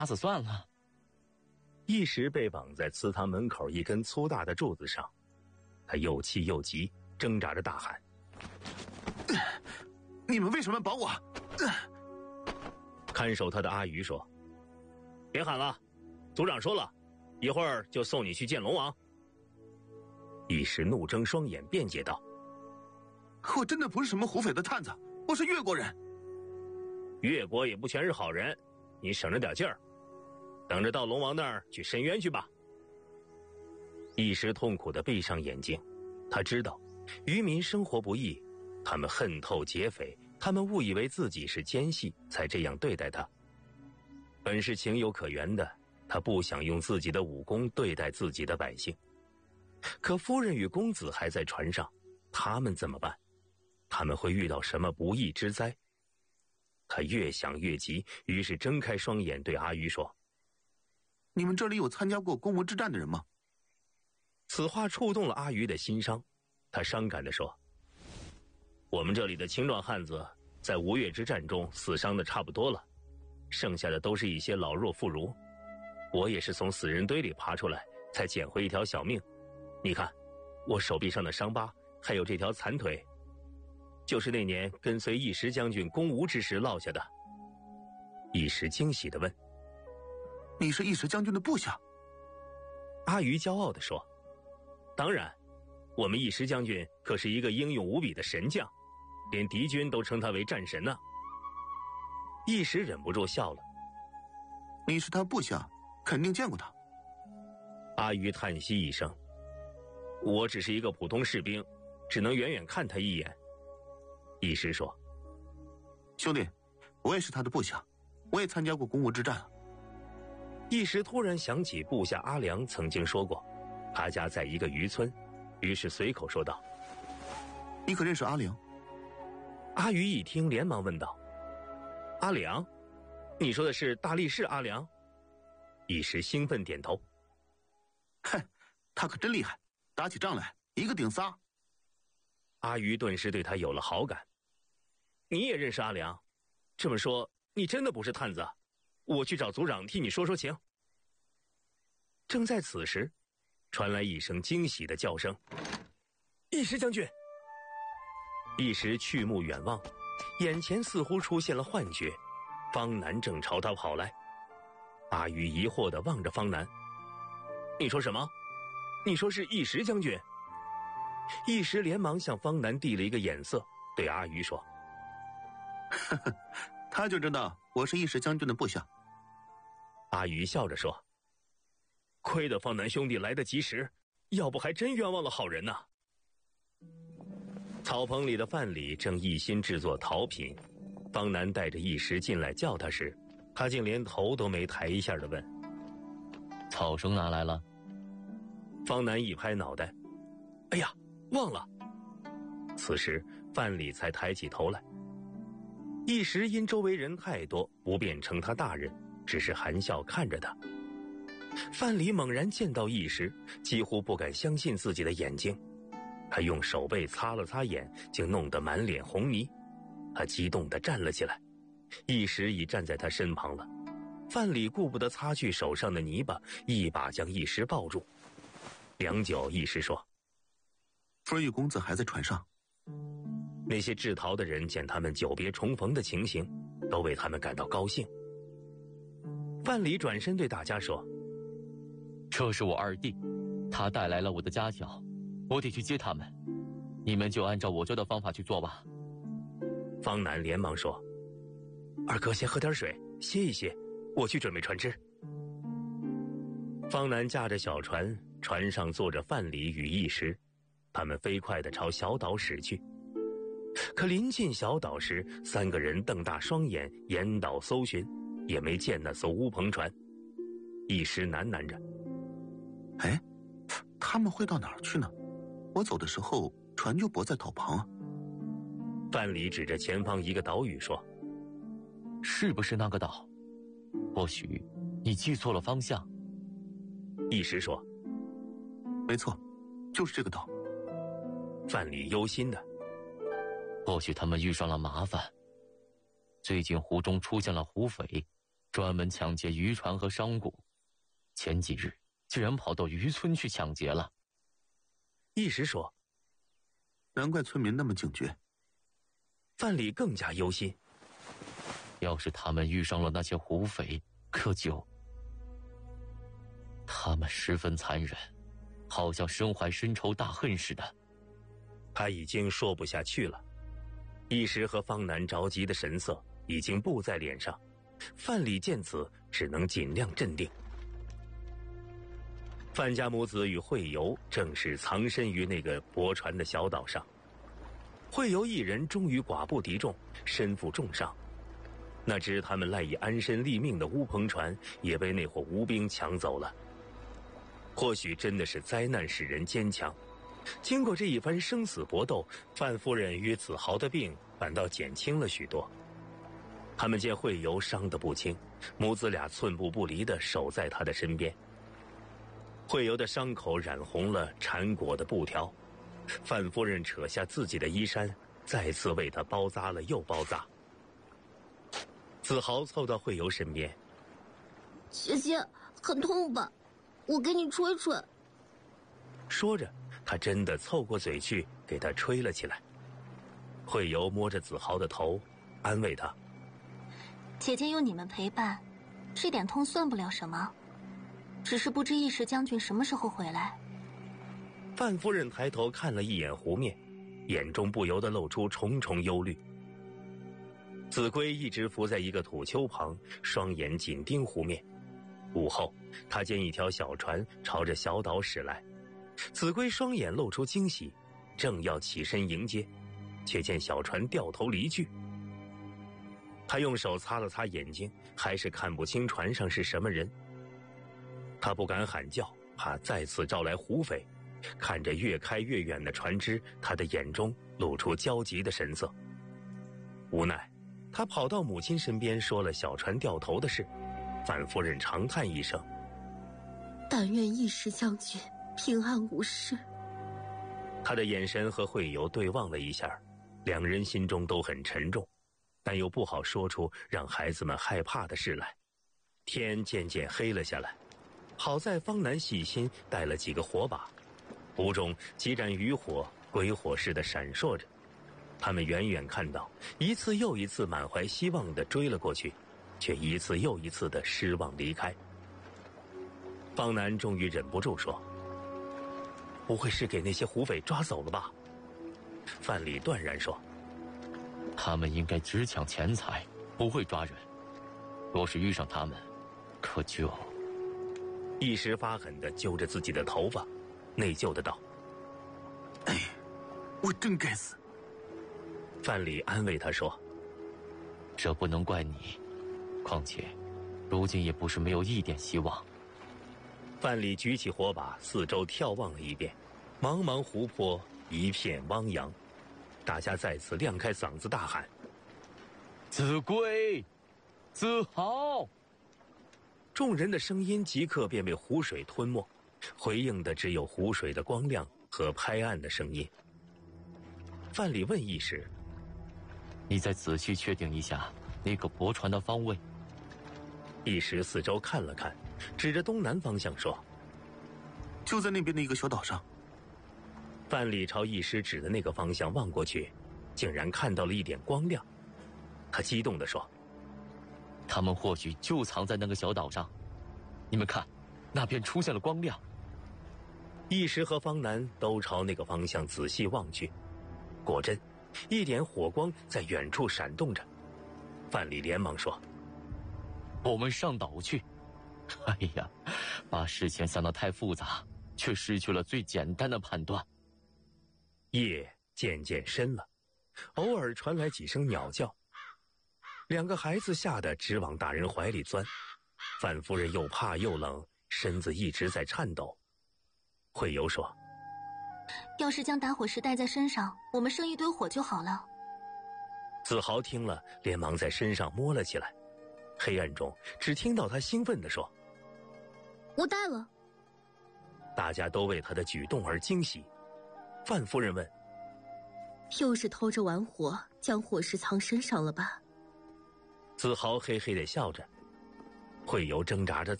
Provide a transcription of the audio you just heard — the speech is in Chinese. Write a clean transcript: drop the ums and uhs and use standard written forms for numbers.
死算了。 一时被绑在祠堂门口一根粗大的柱子上，他又气又急，挣扎着大喊： 你们为什么绑我？ 看守他的阿谀说：别喊了，族长说了，一会儿就送你去见龙王。一时怒睁双眼辩解道： 我真的不是什么胡匪的探子，我是越国人。 越国也不全是好人，你省着点劲儿，等着到龙王那儿去申冤去吧。一时痛苦地闭上眼睛，他知道渔民生活不易，他们恨透劫匪，他们误以为自己是奸细，才这样对待他。本是情有可原的，他不想用自己的武功对待自己的百姓。可夫人与公子还在船上，他们怎么办？他们会遇到什么不义之灾？他越想越急，于是睁开双眼对阿谀说： 你们这里有参加过攻吴之战的人吗？ 此话触动了阿谀的心伤，他伤感地说：我们这里的青壮汉子在吴越之战中死伤的差不多了，剩下的都是一些老弱妇孺。我也是从死人堆里爬出来，才捡回一条小命。你看，我手臂上的伤疤，还有这条残腿，就是那年跟随义时将军攻吴之时落下的。义时惊喜地问： 你是义时将军的部下？ 阿谀骄傲地说：当然，我们义时将军可是一个英勇无比的神将，连敌军都称他为战神呢。义时忍不住笑了： 你是他部下，肯定见过他。 阿谀叹息一声：我只是一个普通士兵，只能远远看他一眼。义时说： 兄弟，我也是他的部下，我也参加过攻吴之战。 义时突然想起部下阿良曾经说过，他家在一个渔村，于是随口说道： 你可认识阿良？ 阿谀一听连忙问道：阿良？你说的是大力士阿良？义时兴奋点头： 哼，他可真厉害，打起仗来一个顶仨。 阿谀顿时对他有了好感：你也认识阿良？这么说你真的不是探子？我去找族长替你说说情。正在此时，传来一声惊喜的叫声：义时将军！义时去目远望，眼前似乎出现了幻觉，方南正朝他跑来。阿谀疑惑地望着方南：你说什么？你说是义时将军？义时连忙向方南递了一个眼色，对阿谀说： 呵呵，他就知道我是义时将军的部下。 阿谀笑着说：亏得方南兄弟来得及时，要不还真冤枉了好人呢。草棚里的范蠡正一心制作陶品，方南带着义时进来叫他时，他竟连头都没抬一下地问： 草绳拿来了？ 方南一拍脑袋：哎呀，忘了。此时范蠡才抬起头来，义时因周围人太多，不便称他大人，只是含笑看着他。范蠡猛然见到义时，几乎不敢相信自己的眼睛，他用手背擦了擦眼，竟弄得满脸红泥。他激动地站了起来，义时已站在他身旁了。范蠡顾不得擦去手上的泥巴，一把将义时抱住。良久，义时说： 夫人与公子还在船上。 那些制陶的人见他们久别重逢的情形，都为他们感到高兴。范蠡转身对大家说： 这是我二弟，他带来了我的家小，我得去接他们，你们就按照我教的方法去做吧。 方南连忙说：二哥先喝点水歇一歇，我去准备船只。方南驾着小船，船上坐着范蠡与义时，他们飞快地朝小岛驶去。可临近小岛时，三个人瞪大双眼，沿岛搜寻，也没见那艘乌篷船。义时喃喃着： 哎，他们会到哪儿去呢？我走的时候船就泊在岛旁啊。 范蠡指着前方一个岛屿说： 是不是那个岛？或许你记错了方向。 义时说： 没错，就是这个岛。 范蠡忧心的： 或许他们遇上了麻烦，最近湖中出现了湖匪， 专门抢劫渔船和商贾，前几日竟然跑到渔村去抢劫了。 一时说：“ 难怪村民那么警觉。” 范蠡更加忧心， 要是他们遇上了那些胡匪，可就……他们十分残忍，好像身怀深仇大恨似的。 他已经说不下去了。一时和方南着急的神色已经布在脸上，范蠡见此只能尽量镇定。范家母子与惠游正是藏身于那个泊船的小岛上。惠游一人终于寡不敌众，身负重伤。那只他们赖以安身立命的乌篷船也被那伙吴兵抢走了。或许真的是灾难使人坚强。经过这一番生死搏斗，范夫人与子豪的病反倒减轻了许多。他们见惠游伤得不轻，母子俩寸步不离地守在他的身边。惠游的伤口染红了缠裹的布条，范夫人扯下自己的衣衫，再次为他包扎了又包扎。子豪凑到惠游身边：“ 姐姐，很痛吧？我给你吹吹。” 说着，他真的凑过嘴去给他吹了起来。惠游摸着子豪的头，安慰他：“ 姐姐有你们陪伴，这点痛算不了什么，只是不知义时将军什么时候回来。” 范夫人抬头看了一眼湖面，眼中不由得露出重重忧虑。子规一直伏在一个土丘旁，双眼紧盯湖面。午后，他见一条小船朝着小岛驶来，子规双眼露出惊喜，正要起身迎接，却见小船掉头离去。他用手擦了擦眼睛，还是看不清船上是什么人。他不敢喊叫，怕再次招来胡匪。看着越开越远的船只，他的眼中露出焦急的神色。无奈，他跑到母亲身边说了小船掉头的事。范夫人长叹一声：“ 但愿义时将军平安无事。” 他的眼神和惠游对望了一下，两人心中都很沉重，但又不好说出让孩子们害怕的事来。天渐渐黑了下来，好在方南细心带了几个火把，湖中几盏渔火鬼火似的闪烁着。他们远远看到，一次又一次满怀希望地追了过去，却一次又一次地失望离开。方南终于忍不住说：“不会是给那些胡匪抓走了吧？”范蠡断然说：“ 他们应该只抢钱财，不会抓人。若是遇上他们，可就……” 一时发狠地揪着自己的头发，内疚的道：“ 哎，我真该死。” 范蠡安慰他说：“ 这不能怪你，况且如今也不是没有一点希望。” 范蠡举起火把，四周眺望了一遍，茫茫湖泊一片汪洋，大家再次亮开嗓子大喊：“ 子规，子豪！” 众人的声音即刻便被湖水吞没，回应的只有湖水的光亮和拍岸的声音。范蠡问义时：“ 你再仔细确定一下那个泊船的方位。” 义时四周看了看，指着东南方向说：“ 就在那边的一个小岛上。” 范蠡朝义时指的那个方向望过去，竟然看到了一点光亮。他激动地说：“ 他们或许就藏在那个小岛上，你们看，那边出现了光亮。” 义时和方南都朝那个方向仔细望去，果真，一点火光在远处闪动着。范蠡连忙说：“ 我们上岛去。”哎呀，把事情想得太复杂，却失去了最简单的判断。 夜渐渐深了，偶尔传来几声鸟叫。两个孩子吓得直往大人怀里钻，范夫人又怕又冷，身子一直在颤抖。惠游说：“ 要是将打火石带在身上，我们生一堆火就好了。” 子豪听了，连忙在身上摸了起来。黑暗中，只听到他兴奋地说：“ 我带了。” 大家都为他的举动而惊喜。范夫人问：“ 又是偷着玩火，将火石藏身上了吧？” 子豪嘿嘿地笑着：“ 慧由挣扎着